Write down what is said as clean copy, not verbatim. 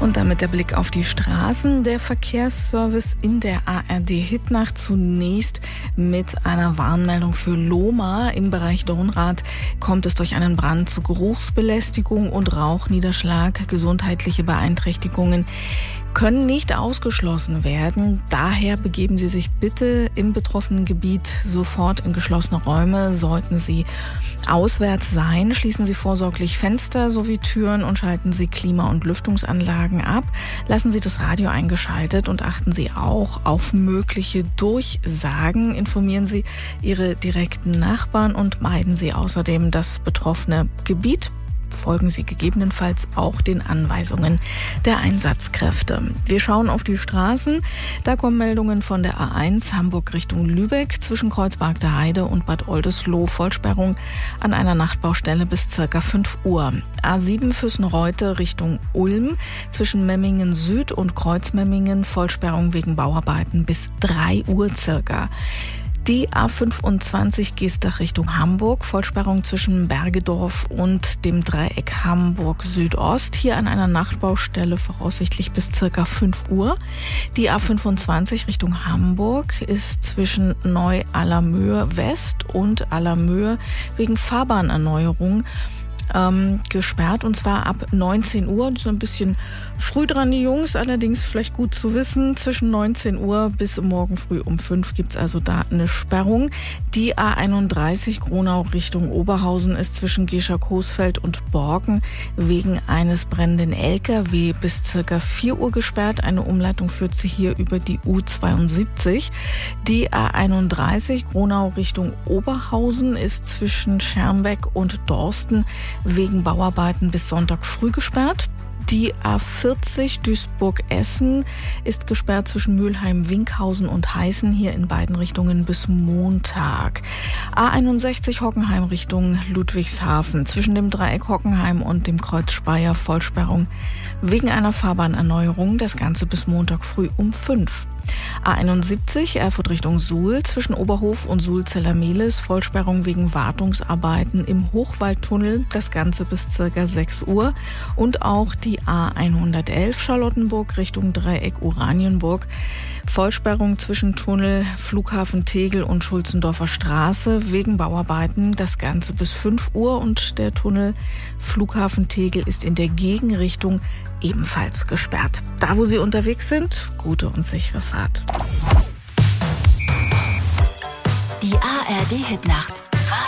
Und damit der Blick auf die Straßen. Der Verkehrsservice in der ARD-Hitnacht zunächst mit einer Warnmeldung für Lohmar. Im Bereich Dornrad kommt es durch einen Brand zu Geruchsbelästigung und Rauchniederschlag. Gesundheitliche Beeinträchtigungen können nicht ausgeschlossen werden. Daher begeben Sie sich bitte im betroffenen Gebiet sofort in geschlossene Räume. Sollten Sie auswärts sein, schließen Sie vorsorglich Fenster sowie Türen und schalten Sie Klima- und Lüftungsanlagen ab. Lassen Sie das Radio eingeschaltet und achten Sie auch auf mögliche Durchsagen. Informieren Sie Ihre direkten Nachbarn und meiden Sie außerdem das betroffene Gebiet. Folgen Sie gegebenenfalls auch den Anweisungen der Einsatzkräfte. Wir schauen auf die Straßen. Da kommen Meldungen von der A1 Hamburg Richtung Lübeck zwischen Kreuzberg der Heide und Bad Oldesloe. Vollsperrung an einer Nachtbaustelle bis ca. 5 Uhr. A7 Füssen-Reute Richtung Ulm zwischen Memmingen Süd und Kreuzmemmingen. Vollsperrung wegen Bauarbeiten bis 3 Uhr circa. Die A25 Geestach Richtung Hamburg, Vollsperrung zwischen Bergedorf und dem Dreieck Hamburg Südost. Hier an einer Nachtbaustelle voraussichtlich bis circa 5 Uhr. Die A25 Richtung Hamburg ist zwischen Neu-Allermöhe West und Allermöhe wegen Fahrbahnerneuerung gesperrt, und zwar ab 19 Uhr. Das ist ein bisschen früh dran, die Jungs, allerdings vielleicht gut zu wissen. Zwischen 19 Uhr bis morgen früh um 5 gibt es also da eine Sperrung. Die A31 Gronau Richtung Oberhausen ist zwischen Gescher-Coesfeld und Borken wegen eines brennenden LKW bis circa 4 Uhr gesperrt. Eine Umleitung führt sie hier über die U72. Die A31 Gronau Richtung Oberhausen ist zwischen Schermbeck und Dorsten wegen Bauarbeiten bis Sonntag früh gesperrt. Die A40 Duisburg-Essen ist gesperrt zwischen Mülheim-Winkhausen und Heißen, hier in beiden Richtungen bis Montag. A61 Hockenheim Richtung Ludwigshafen zwischen dem Dreieck Hockenheim und dem Kreuz Speyer. Vollsperrung wegen einer Fahrbahnerneuerung, das Ganze bis Montag früh um 5. A71 Erfurt Richtung Suhl zwischen Oberhof und Suhl-Zellermehlis. Vollsperrung wegen Wartungsarbeiten im Hochwaldtunnel, das Ganze bis ca. 6 Uhr. Und auch die A111 Charlottenburg Richtung Dreieck Oranienburg. Vollsperrung zwischen Tunnel Flughafen Tegel und Schulzendorfer Straße wegen Bauarbeiten, das Ganze bis 5 Uhr. Und der Tunnel Flughafen Tegel ist in der Gegenrichtung ebenfalls gesperrt. Da, wo Sie unterwegs sind, gute und sichere Fahrt. Die ARD Hitnacht.